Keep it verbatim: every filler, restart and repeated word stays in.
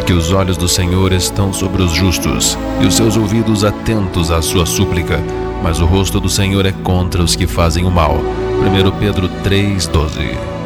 que os olhos do Senhor estão sobre os justos, e os seus ouvidos atentos à sua súplica, mas o rosto do Senhor é contra os que fazem o mal. primeiro Pedro três, doze.